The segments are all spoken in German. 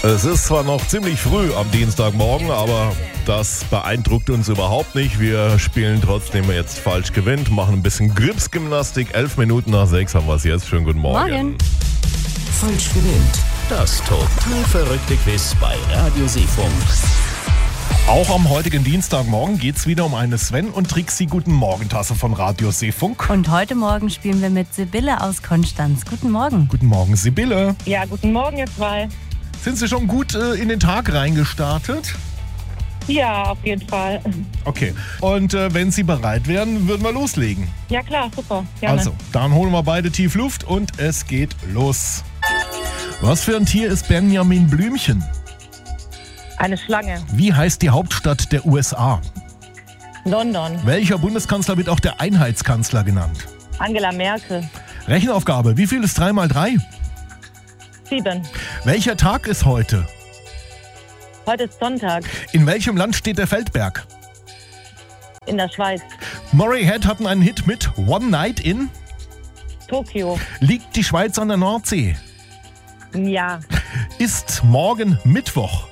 Es ist zwar noch ziemlich früh am Dienstagmorgen, aber das beeindruckt uns überhaupt nicht. Wir spielen trotzdem jetzt falsch gewinnt, machen ein bisschen Gripsgymnastik. 11 Minuten nach 6 haben wir es jetzt. Schönen guten Morgen. Morgen. Falsch gewinnt. Das total verrückte Quiz bei Radio Seefunk. Auch am heutigen Dienstagmorgen geht es wieder um eine Sven und Trixi Guten Morgen-Tasse von Radio Seefunk. Und heute Morgen spielen wir mit Sibylle aus Konstanz. Guten Morgen. Guten Morgen, Sibylle. Ja, guten Morgen, ihr zwei. Sind Sie schon gut in den Tag reingestartet? Ja, auf jeden Fall. Okay. Und wenn Sie bereit wären, würden wir loslegen. Ja, klar, super. Gerne. Also, dann holen wir beide tief Luft und es geht los. Was für ein Tier ist Benjamin Blümchen? Eine Schlange. Wie heißt die Hauptstadt der USA? London. Welcher Bundeskanzler wird auch der Einheitskanzler genannt? Angela Merkel. Rechenaufgabe. Wie viel ist 3 mal 3? 7. Welcher Tag ist heute? Heute ist Sonntag. In welchem Land steht der Feldberg? In der Schweiz. Moray Head hatten einen Hit mit One Night in. Tokio. Liegt die Schweiz an der Nordsee? Ja. Ist morgen Mittwoch?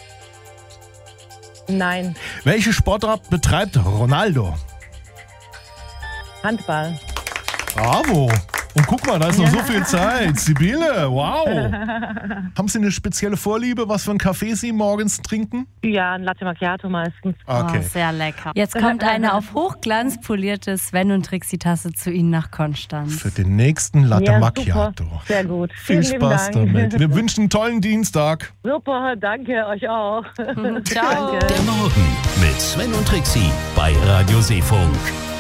Nein. Welche Sportart betreibt Ronaldo? Handball. Bravo! Und guck mal, da ist noch so viel Zeit. Sibylle, wow! Haben Sie eine spezielle Vorliebe, was für einen Kaffee Sie morgens trinken? Ja, ein Latte Macchiato meistens. Okay. Oh, sehr lecker. Jetzt kommt eine auf Hochglanz polierte Sven und Trixi-Tasse zu Ihnen nach Konstanz. Für den nächsten Latte Ja, Macchiato. super. Sehr gut. Viel Vielen lieben Spaß Dank. damit. Wir wünschen einen tollen Dienstag. Super, danke euch auch. Ciao. Danke. Der Morgen mit Sven und Trixi bei Radio Seefunk.